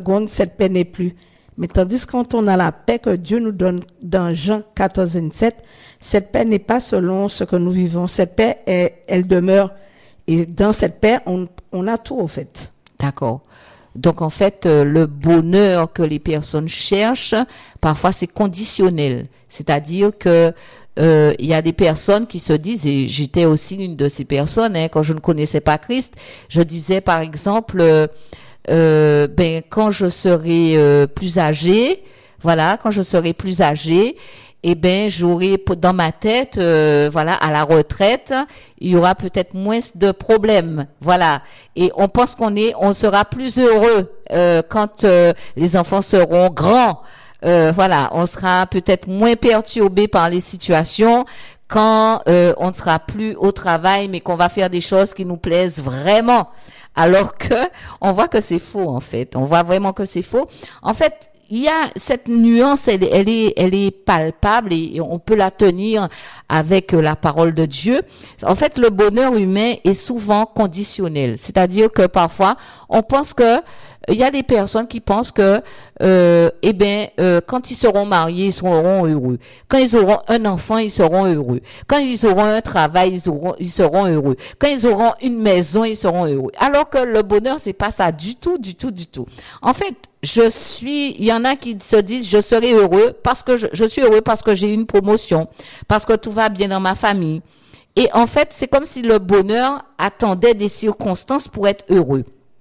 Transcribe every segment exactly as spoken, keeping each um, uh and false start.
seconde, cette paix n'est plus. Mais tandis que quand on a la paix que Dieu nous donne dans Jean quatorze, vingt-sept, cette paix n'est pas selon ce que nous vivons. Cette paix, elle, elle demeure. Et dans cette paix, on, on a tout, au fait. D'accord. Donc, en fait, euh, le bonheur que les personnes cherchent, parfois, c'est conditionnel. C'est-à-dire que euh, il y a des personnes qui se disent, et j'étais aussi l'une de ces personnes, hein, quand je ne connaissais pas Christ, je disais, par exemple, euh, euh, ben, quand je serai euh, plus âgée, voilà, quand je serai plus âgée, eh ben j'aurai dans ma tête euh, voilà à la retraite il y aura peut-être moins de problèmes, voilà, et on pense qu'on est on sera plus heureux euh, quand euh, les enfants seront grands, euh, voilà, on sera peut-être moins perturbé par les situations quand euh, on ne sera plus au travail mais qu'on va faire des choses qui nous plaisent vraiment, alors que on voit que c'est faux en fait, on voit vraiment que c'est faux en fait. Il y a cette nuance, elle, elle est, elle est palpable et, et on peut la tenir avec la parole de Dieu. En fait, le bonheur humain est souvent conditionnel, c'est-à-dire que parfois on pense que il y a des personnes qui pensent que, euh, eh ben, euh, quand ils seront mariés, ils seront heureux. Quand ils auront un enfant, ils seront heureux. Quand ils auront un travail, ils auront, ils seront heureux. Quand ils auront une maison, ils seront heureux. Alors que le bonheur, c'est pas ça du tout, du tout, du tout. En fait, je suis, il y en a qui se disent, je serai heureux parce que je, je suis heureux parce que j'ai une promotion, parce que tout va bien dans ma famille. Et en fait, c'est comme si le bonheur attendait des circonstances pour être heureux.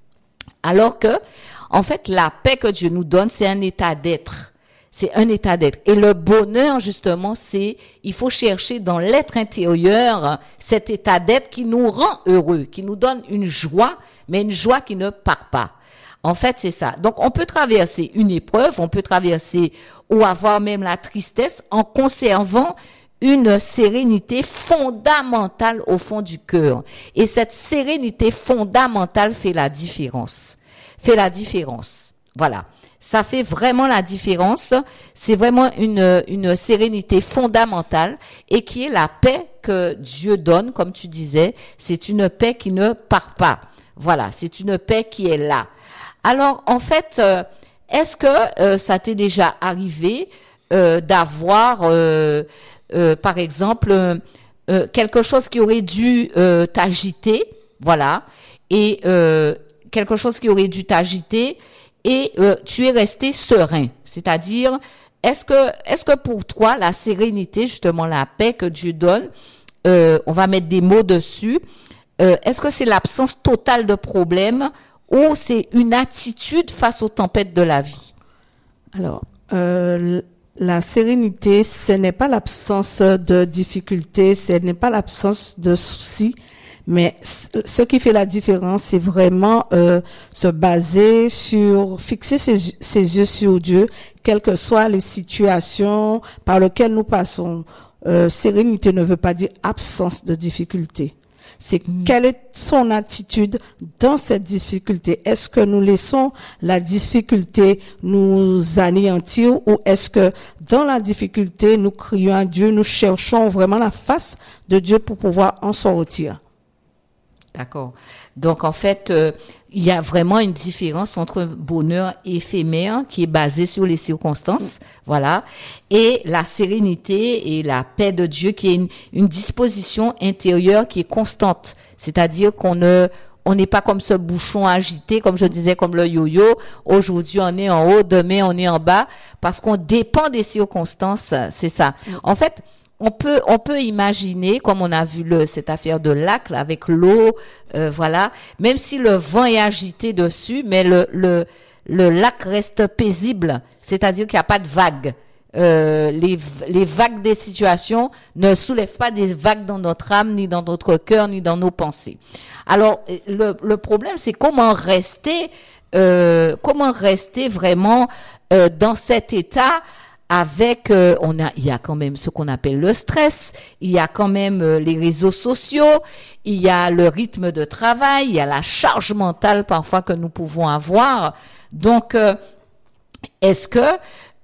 Alors que, en fait, la paix que Dieu nous donne, c'est un état d'être. C'est un état d'être. Et le bonheur, justement, c'est, il faut chercher dans l'être intérieur cet état d'être qui nous rend heureux, qui nous donne une joie, mais une joie qui ne part pas. En fait, c'est ça. Donc, on peut traverser une épreuve, on peut traverser ou avoir même la tristesse en conservant une sérénité fondamentale au fond du cœur. Et cette sérénité fondamentale fait la différence. Fait la différence. Voilà. Ça fait vraiment la différence. C'est vraiment une, une sérénité fondamentale et qui est la paix que Dieu donne, comme tu disais. C'est une paix qui ne part pas. Voilà. C'est une paix qui est là. Alors, en fait, euh, est-ce que euh, ça t'est déjà arrivé euh, d'avoir, euh, euh, par exemple, euh, euh, quelque chose qui aurait dû euh, t'agiter, voilà, et euh, quelque chose qui aurait dû t'agiter, et euh, tu es resté serein. C'est-à-dire, est-ce que, est-ce que pour toi, la sérénité, justement, la paix que Dieu donne, euh, on va mettre des mots dessus, euh, est-ce que c'est l'absence totale de problèmes ou c'est une attitude face aux tempêtes de la vie? Alors, euh, la sérénité, ce n'est pas l'absence de difficultés, ce n'est pas l'absence de soucis, mais ce qui fait la différence, c'est vraiment euh, se baser sur, fixer ses, ses yeux sur Dieu, quelles que soient les situations par lesquelles nous passons. Euh, sérénité ne veut pas dire absence de difficulté. C'est mmh. quelle est son attitude dans cette difficulté. Est-ce que nous laissons la difficulté nous anéantir ou est-ce que dans la difficulté, nous crions à Dieu, nous cherchons vraiment la face de Dieu pour pouvoir en sortir? D'accord. Donc, en fait, euh, il y a vraiment une différence entre un bonheur éphémère qui est basé sur les circonstances, voilà, et la sérénité et la paix de Dieu qui est une, une disposition intérieure qui est constante. C'est-à-dire qu'on ne, on n'est pas comme ce bouchon agité, comme je disais, comme le yo-yo. Aujourd'hui, on est en haut, demain, on est en bas, parce qu'on dépend des circonstances. C'est ça. En fait, On peut, on peut imaginer, comme on a vu le, cette affaire de lac, là, avec l'eau, euh, voilà. Même si le vent est agité dessus, mais le, le, le lac reste paisible. C'est-à-dire qu'il n'y a pas de vagues. Euh, les, les vagues des situations ne soulèvent pas des vagues dans notre âme, ni dans notre cœur, ni dans nos pensées. Alors, le, le problème, c'est comment rester, euh, comment rester vraiment, euh, dans cet état, avec euh, on a il y a quand même ce qu'on appelle le stress, il y a quand même euh, les réseaux sociaux, il y a le rythme de travail, il y a la charge mentale parfois que nous pouvons avoir. Donc euh, est-ce que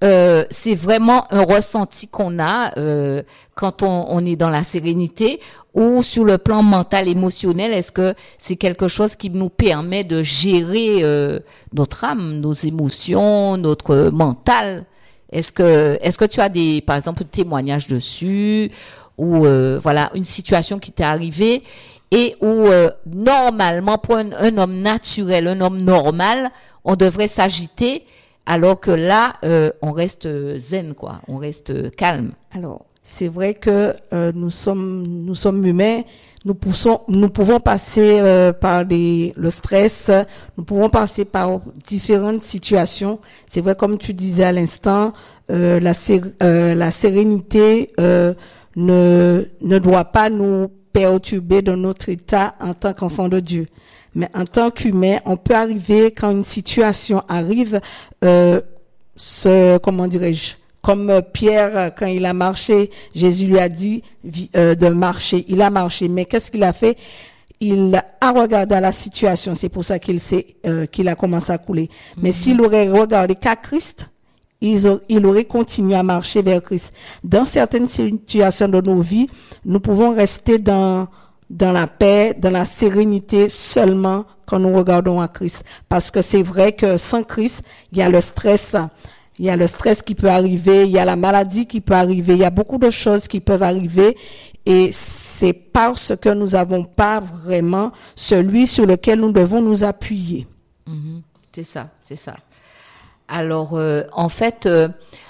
euh, c'est vraiment un ressenti qu'on a euh, quand on, on est dans la sérénité, ou sur le plan mental, émotionnel, est-ce que c'est quelque chose qui nous permet de gérer euh, notre âme, nos émotions, notre mental? Est-ce que est-ce que tu as des, par exemple, témoignages dessus, ou euh, voilà, une situation qui t'est arrivée et où euh, normalement pour un, un homme naturel, un homme normal, on devrait s'agiter, alors que là, euh, on reste zen, quoi. On reste calme. Alors, c'est vrai que euh, nous sommes nous sommes humains. Nous poussons, nous pouvons passer euh, par les, le stress. Nous pouvons passer par différentes situations. C'est vrai, comme tu disais à l'instant, euh, la sé- euh, la sérénité euh, ne ne doit pas nous perturber dans notre état en tant qu'enfant de Dieu. Mais en tant qu'humain, on peut arriver, quand une situation arrive, euh, ce, comment dirais-je, comme Pierre, quand il a marché, Jésus lui a dit euh, de marcher. Il a marché, mais qu'est-ce qu'il a fait? Il a regardé la situation. C'est pour ça qu'il sait euh, qu'il a commencé à couler. Mm-hmm. Mais s'il aurait regardé qu'à Christ, il, il aurait continué à marcher vers Christ. Dans certaines situations de nos vies, nous pouvons rester dans dans la paix, dans la sérénité seulement quand nous regardons à Christ. Parce que c'est vrai que sans Christ, il y a le stress, il y a le stress qui peut arriver, il y a la maladie qui peut arriver, il y a beaucoup de choses qui peuvent arriver, et c'est parce que nous n'avons pas vraiment celui sur lequel nous devons nous appuyer. Mmh, c'est ça, c'est ça. Alors, euh, en fait, euh,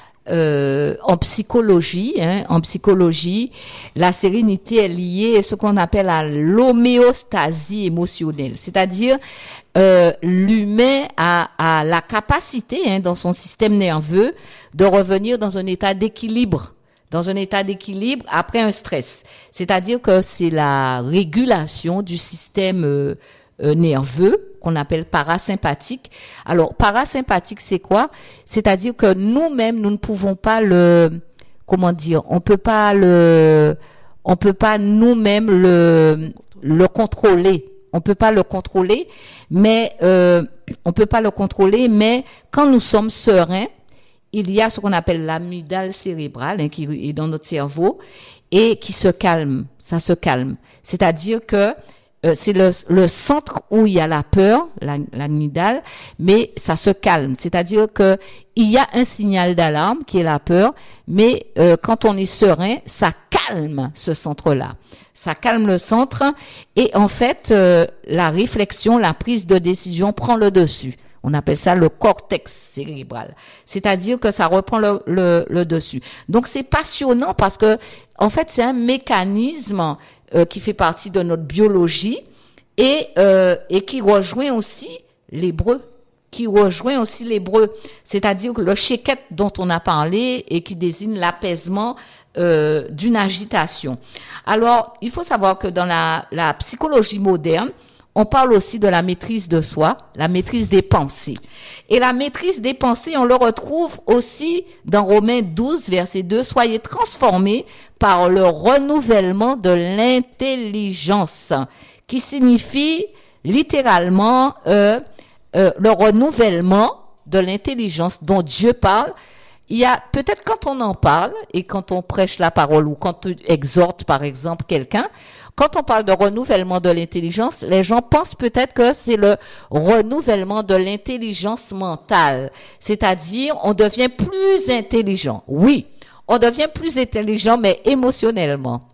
Euh, en psychologie, hein, en psychologie, la sérénité est liée à ce qu'on appelle à l'homéostasie émotionnelle, c'est-à-dire euh, l'humain a, a la capacité, hein, dans son système nerveux, de revenir dans un état d'équilibre, dans un état d'équilibre après un stress. C'est-à-dire que c'est la régulation du système euh, euh, nerveux qu'on appelle parasympathique. Alors, parasympathique, c'est quoi? C'est-à-dire que nous-mêmes, nous ne pouvons pas le, comment dire, on peut pas le, on peut pas nous-mêmes le, le contrôler. On peut pas le contrôler, mais, euh, on peut pas le contrôler, mais quand nous sommes sereins, il y a ce qu'on appelle l'amygdale cérébrale, hein, qui est dans notre cerveau, et qui se calme. Ça se calme. C'est-à-dire que, Euh, c'est le, le centre où il y a la peur, la, l'amygdale, mais ça se calme. C'est-à-dire que il y a un signal d'alarme qui est la peur, mais euh, quand on est serein, ça calme ce centre-là. Ça calme le centre, et en fait, euh, la réflexion, la prise de décision prend le dessus. On appelle ça le cortex cérébral. C'est-à-dire que ça reprend le, le, le dessus. Donc c'est passionnant parce que, en fait, c'est un mécanisme euh, qui fait partie de notre biologie, et euh, et qui rejoint aussi l'hébreu, qui rejoint aussi l'hébreu. C'est-à-dire que le sheket dont on a parlé, et qui désigne l'apaisement euh, d'une agitation. Alors, il faut savoir que dans la, la psychologie moderne, on parle aussi de la maîtrise de soi, la maîtrise des pensées. Et la maîtrise des pensées, on le retrouve aussi dans Romains douze, verset deux. Soyez transformés par le renouvellement de l'intelligence, qui signifie littéralement euh, euh, le renouvellement de l'intelligence dont Dieu parle. Il y a peut-être, quand on en parle et quand on prêche la parole, ou quand on exhorte par exemple quelqu'un, quand on parle de renouvellement de l'intelligence, les gens pensent peut-être que c'est le renouvellement de l'intelligence mentale. C'est-à-dire, on devient plus intelligent. Oui, on devient plus intelligent, mais émotionnellement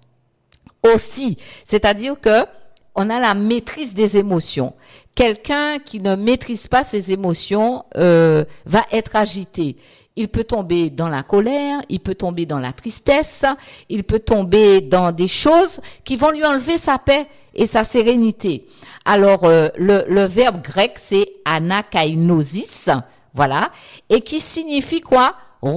aussi. C'est-à-dire que on a la maîtrise des émotions. Quelqu'un qui ne maîtrise pas ses émotions euh, va être agité. Il peut tomber dans la colère, il peut tomber dans la tristesse, il peut tomber dans des choses qui vont lui enlever sa paix et sa sérénité. Alors, euh, le, le verbe grec, c'est anakainosis, voilà, et qui signifie quoi?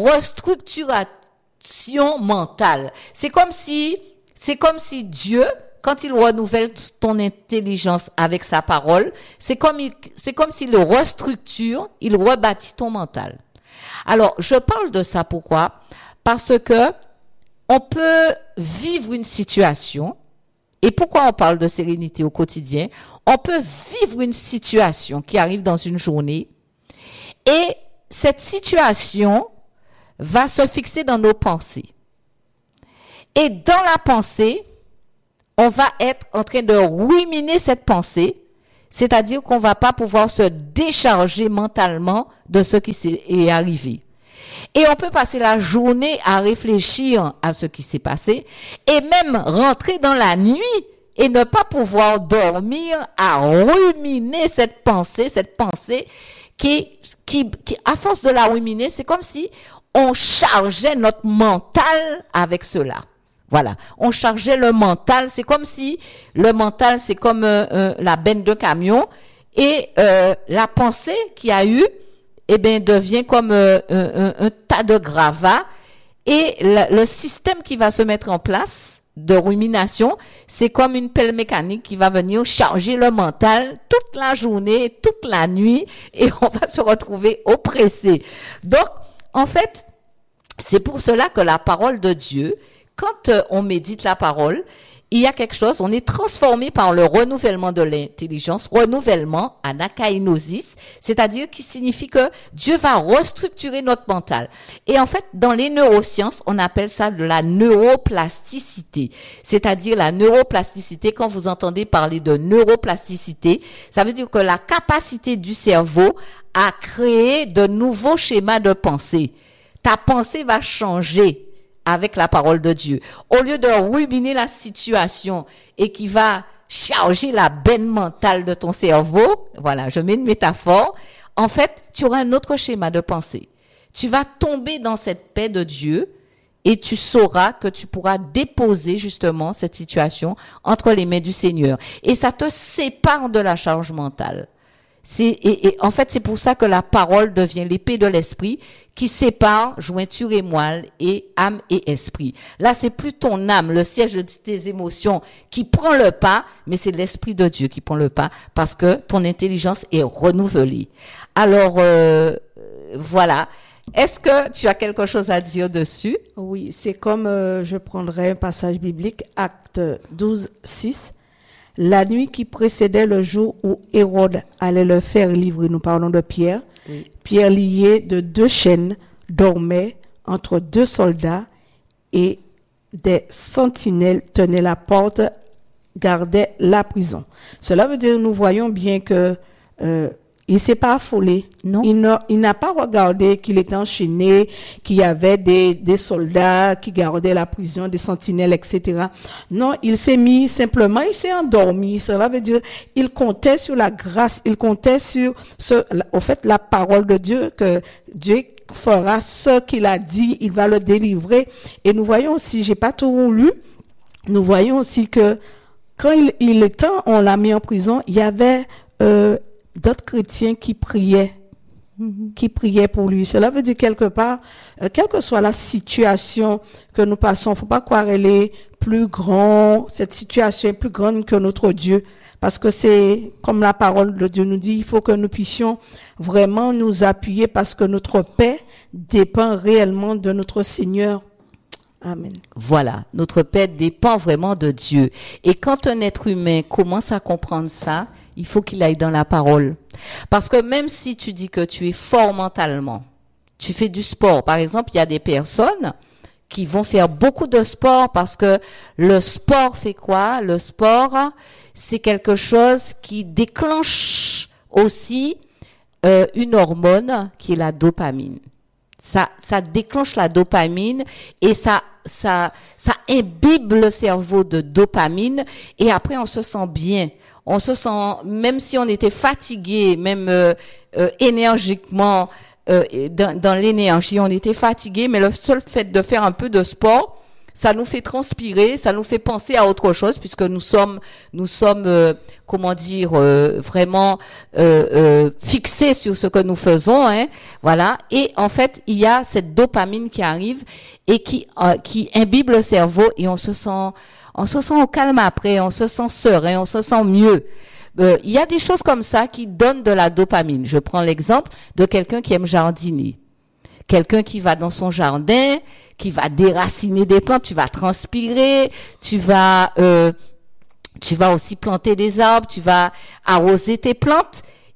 Restructuration mentale. C'est comme si, c'est comme si Dieu, quand il renouvelle ton intelligence avec sa parole, c'est comme il, c'est comme s'il le restructure, il rebâtit ton mental. Alors, je parle de ça pourquoi? Parce que on peut vivre une situation, et pourquoi on parle de sérénité au quotidien? On peut vivre une situation qui arrive dans une journée, et cette situation va se fixer dans nos pensées. Et dans la pensée, on va être en train de ruminer cette pensée, c'est-à-dire qu'on va pas pouvoir se décharger mentalement de ce qui s'est est arrivé. Et on peut passer la journée à réfléchir à ce qui s'est passé et même rentrer dans la nuit et ne pas pouvoir dormir à ruminer cette pensée, cette pensée qui, qui, qui, à force de la ruminer, c'est comme si on chargeait notre mental avec cela. Voilà, on chargeait le mental, c'est comme si le mental, c'est comme euh, euh, la benne de camion et euh, la pensée qu'il y a eu, eh bien, devient comme euh, un, un, un tas de gravats et le, le système qui va se mettre en place de rumination, c'est comme une pelle mécanique qui va venir charger le mental toute la journée, toute la nuit et on va se retrouver oppressé. Donc, en fait, c'est pour cela que la parole de Dieu, quand euh, on médite la parole, il y a quelque chose, on est transformé par le renouvellement de l'intelligence, renouvellement, anakainosis, c'est-à-dire qui signifie que Dieu va restructurer notre mental. Et en fait, dans les neurosciences, on appelle ça de la neuroplasticité. C'est-à-dire la neuroplasticité, quand vous entendez parler de neuroplasticité, ça veut dire que la capacité du cerveau à créer de nouveaux schémas de pensée. Ta pensée va changer avec la parole de Dieu. Au lieu de ruminer la situation et qui va charger la benne mentale de ton cerveau, voilà, je mets une métaphore, en fait, tu auras un autre schéma de pensée. Tu vas tomber dans cette paix de Dieu et tu sauras que tu pourras déposer justement cette situation entre les mains du Seigneur. Et ça te sépare de la charge mentale. C'est, et, et en fait, c'est pour ça que la parole devient l'épée de l'esprit qui sépare jointure et moelle et âme et esprit. Là, c'est plus ton âme, le siège de tes émotions qui prend le pas, mais c'est l'esprit de Dieu qui prend le pas parce que ton intelligence est renouvelée. Alors, euh, voilà. Est-ce que tu as quelque chose à dire dessus? Oui, c'est comme, euh, je prendrais un passage biblique, Acte douze, six. La nuit qui précédait le jour où Hérode allait le faire livrer, nous parlons de Pierre. Oui. Pierre, lié de deux chaînes, dormait entre deux soldats et des sentinelles tenaient la porte, gardaient la prison. Cela veut dire, nous voyons bien que euh, il s'est pas affolé. Non. Il n'a, il n'a pas regardé qu'il était enchaîné, qu'il y avait des, des soldats qui gardaient la prison, des sentinelles, et cetera. Non, il s'est mis simplement, il s'est endormi. Cela veut dire, il comptait sur la grâce, il comptait sur ce, au fait, la parole de Dieu, que Dieu fera ce qu'il a dit, il va le délivrer. Et nous voyons aussi, j'ai pas tout lu, nous voyons aussi que quand il, il était, on l'a mis en prison, il y avait, euh, d'autres chrétiens qui priaient, mm-hmm. qui priaient pour lui. Cela veut dire quelque part, euh, quelle que soit la situation que nous passons, faut pas croire elle est plus grande, cette situation est plus grande que notre Dieu. Parce que c'est, comme la parole de Dieu nous dit, il faut que nous puissions vraiment nous appuyer parce que notre paix dépend réellement de notre Seigneur. Amen. Voilà, notre paix dépend vraiment de Dieu. Et quand un être humain commence à comprendre ça, il faut qu'il aille dans la parole. Parce que même si tu dis que tu es fort mentalement, tu fais du sport. Par exemple, il y a des personnes qui vont faire beaucoup de sport parce que le sport fait quoi? Le sport, c'est quelque chose qui déclenche aussi euh, une hormone qui est la dopamine. Ça, ça déclenche la dopamine et ça, ça, ça imbibe le cerveau de dopamine et après on se sent bien. On se sent, même si on était fatigué, même euh, euh, énergiquement, euh, dans, dans l'énergie, on était fatigué, mais le seul fait de faire un peu de sport, ça nous fait transpirer, ça nous fait penser à autre chose, puisque nous sommes, nous sommes, euh, comment dire, euh, vraiment euh, euh, fixés sur ce que nous faisons, hein, voilà. Et en fait, il y a cette dopamine qui arrive et qui euh, qui imbibe le cerveau et on se sent On se sent au calme après, on se sent serein, on se sent mieux. Euh, il y a des choses comme ça qui donnent de la dopamine. Je prends l'exemple de quelqu'un qui aime jardiner. Quelqu'un qui va dans son jardin, qui va déraciner des plantes, tu vas transpirer, tu vas, euh, tu vas aussi planter des arbres, tu vas arroser tes plantes.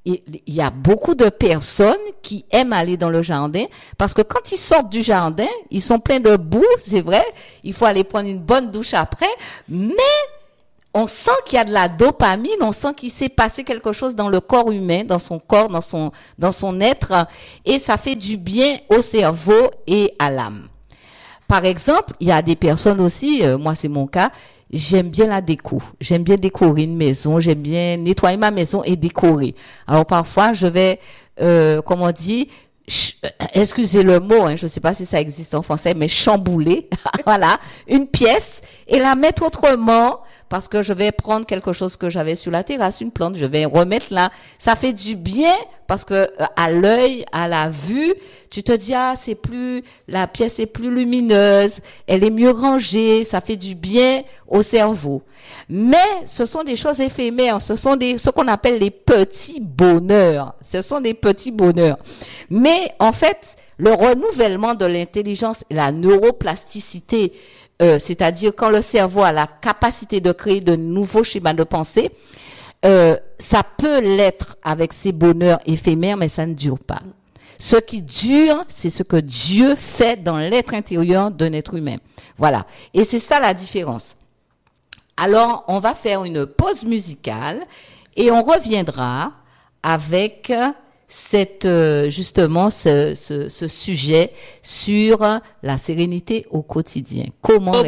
il y a beaucoup de personnes qui aiment aller dans le jardin parce que quand ils sortent du jardin, ils sont pleins de boue, c'est vrai. Il faut aller prendre une bonne douche après, mais on sent qu'il y a de la dopamine, on sent qu'il s'est passé quelque chose dans le corps humain, dans son corps, dans son, dans son être, et ça fait du bien au cerveau et à l'âme. Par exemple, il y a des personnes aussi, euh, moi c'est mon cas, j'aime bien la déco. J'aime bien décorer une maison, j'aime bien nettoyer ma maison et décorer. Alors parfois, je vais, euh, comment on dit, ch- excusez le mot, hein, je ne sais pas si ça existe en français, mais chambouler, voilà, une pièce et la mettre autrement. Parce que je vais prendre quelque chose que j'avais sur la terrasse, une plante, je vais remettre là. Ça fait du bien parce que à l'œil, à la vue, tu te dis ah c'est plus, la pièce est plus lumineuse, elle est mieux rangée, ça fait du bien au cerveau. Mais ce sont des choses éphémères, ce sont des ce qu'on appelle les petits bonheurs. Ce sont des petits bonheurs. Mais en fait, le renouvellement de l'intelligence et la neuroplasticité, Euh, c'est-à-dire quand le cerveau a la capacité de créer de nouveaux schémas de pensée, euh, ça peut l'être avec ces bonheurs éphémères, mais ça ne dure pas. Ce qui dure, c'est ce que Dieu fait dans l'être intérieur d'un être humain. Voilà. Et c'est ça la différence. Alors, on va faire une pause musicale et on reviendra avec cette justement ce, ce, ce sujet sur la sérénité au quotidien. Comment